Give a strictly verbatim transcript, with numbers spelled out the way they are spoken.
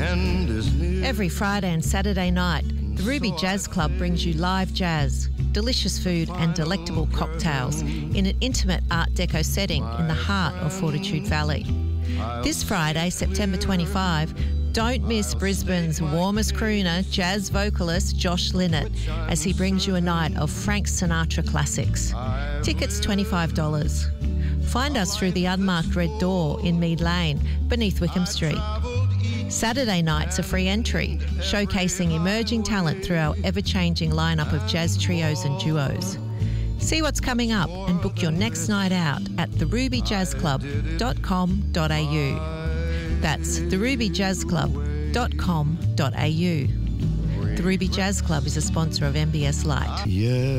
end is near. Every Friday and Saturday night, the Ruby Jazz Club brings you live jazz, delicious food and delectable cocktails in an intimate Art Deco setting in the heart of Fortitude Valley. This Friday, September twenty-fifth, don't miss Brisbane's warmest crooner, jazz vocalist Josh Linnett, as he brings you a night of Frank Sinatra classics. Tickets twenty-five dollars. Find us through the unmarked red door in Mead Lane, beneath Wickham Street. Saturday nights are free entry, showcasing emerging talent through our ever-changing lineup of jazz trios and duos. See what's coming up and book your next night out at the ruby jazz club dot com dot a u. That's the ruby jazz club dot com dot a u. The Ruby Jazz Club is a sponsor of M B S Light. Yeah.